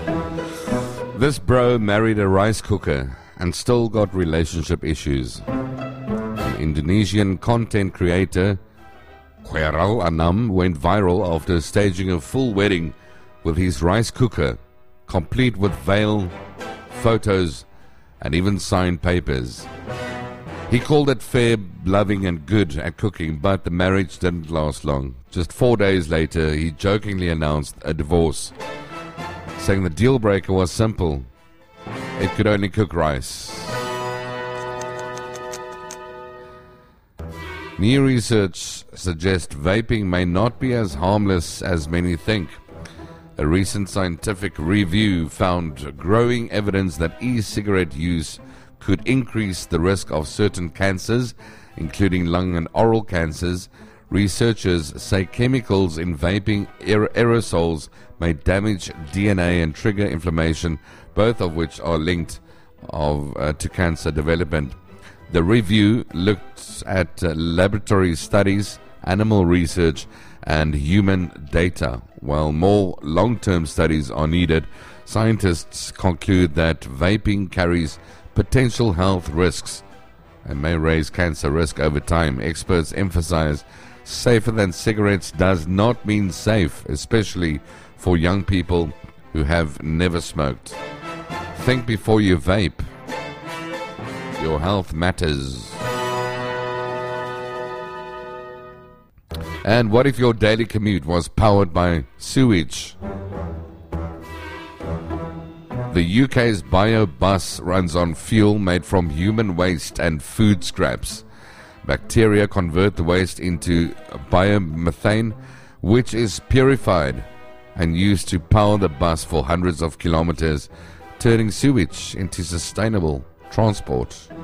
This bro married a rice cooker and still got relationship issues. An Indonesian content creator, Khairul Anam, went viral after staging a full wedding with his rice cooker, complete with veil, photos, and even signed papers. He called it fair, loving, and good at cooking, but the marriage didn't last long. Just 4 days later, he jokingly announced a divorce, saying the deal breaker was simple: it could only cook rice. New research suggests vaping may not be as harmless as many think. A recent scientific review found growing evidence that e-cigarette use could increase the risk of certain cancers, including lung and oral cancers. Researchers say chemicals in vaping aerosols may damage DNA and trigger inflammation, both of which are linked to cancer development. The review looked at laboratory studies, animal research, and human data. While more long-term studies are needed, scientists conclude that vaping carries potential health risks and may raise cancer risk over time. Experts emphasize safer than cigarettes does not mean safe, especially for young people who have never smoked. Think before you vape. Your health matters. And what if your daily commute was powered by sewage? The UK's BioBus runs on fuel made from human waste and food scraps. Bacteria convert the waste into biomethane, which is purified and used to power the bus for hundreds of kilometers, turning sewage into sustainable transport.